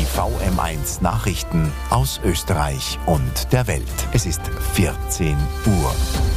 Die VM1 Nachrichten aus Österreich und der Welt. Es ist 14 Uhr.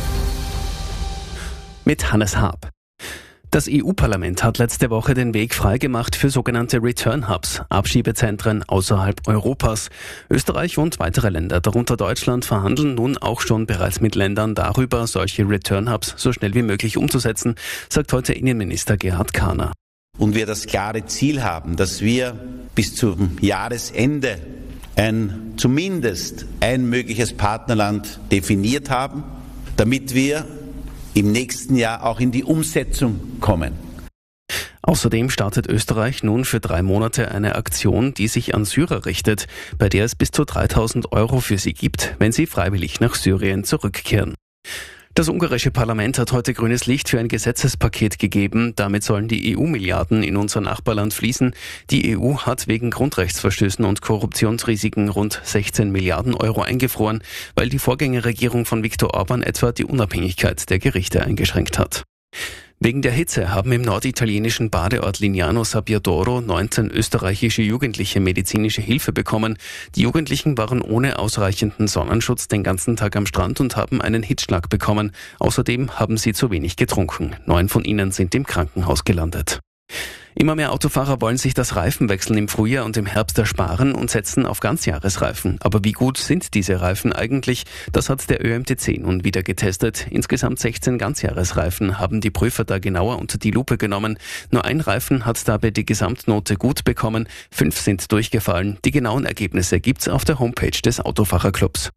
Mit Hannes Haab. Das EU-Parlament hat letzte Woche den Weg freigemacht für sogenannte Return-Hubs, Abschiebezentren außerhalb Europas. Österreich und weitere Länder, darunter Deutschland, verhandeln nun auch schon bereits mit Ländern darüber, solche Return-Hubs so schnell wie möglich umzusetzen, sagt heute Innenminister Gerhard Kahner. Und wir das klare Ziel haben, dass wir bis zum Jahresende zumindest ein mögliches Partnerland definiert haben, damit wir im nächsten Jahr auch in die Umsetzung kommen. Außerdem startet Österreich nun für 3 Monate eine Aktion, die sich an Syrer richtet, bei der es bis zu 3.000 € für sie gibt, wenn sie freiwillig nach Syrien zurückkehren. Das ungarische Parlament hat heute grünes Licht für ein Gesetzespaket gegeben. Damit sollen die EU-Milliarden in unser Nachbarland fließen. Die EU hat wegen Grundrechtsverstößen und Korruptionsrisiken rund 16 Milliarden € eingefroren, weil die Vorgängerregierung von Viktor Orban etwa die Unabhängigkeit der Gerichte eingeschränkt hat. Wegen der Hitze haben im norditalienischen Badeort Lignano Sabbiadoro 19 österreichische Jugendliche medizinische Hilfe bekommen. Die Jugendlichen waren ohne ausreichenden Sonnenschutz den ganzen Tag am Strand und haben einen Hitzschlag bekommen. Außerdem haben sie zu wenig getrunken. 9 von ihnen sind im Krankenhaus gelandet. Immer mehr Autofahrer wollen sich das Reifenwechseln im Frühjahr und im Herbst ersparen und setzen auf Ganzjahresreifen. Aber wie gut sind diese Reifen eigentlich? Das hat der ÖMTC nun wieder getestet. Insgesamt 16 Ganzjahresreifen haben die Prüfer da genauer unter die Lupe genommen. Nur ein Reifen hat dabei die Gesamtnote gut bekommen. 5 sind durchgefallen. Die genauen Ergebnisse gibt's auf der Homepage des Autofahrerclubs.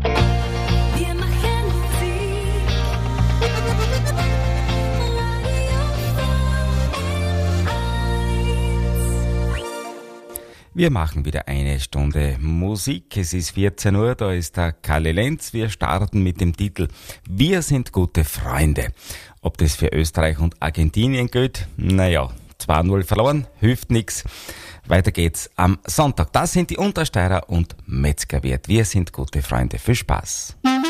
Wir machen wieder eine Stunde Musik. Es ist 14 Uhr, da ist der Kalle Lenz. Wir starten mit dem Titel Wir sind gute Freunde. Ob das für Österreich und Argentinien gilt? Naja, 2-0 verloren, hilft nix. Weiter geht's am Sonntag. Das sind die Untersteirer und Metzgerwirt. Wir sind gute Freunde. Viel Spaß.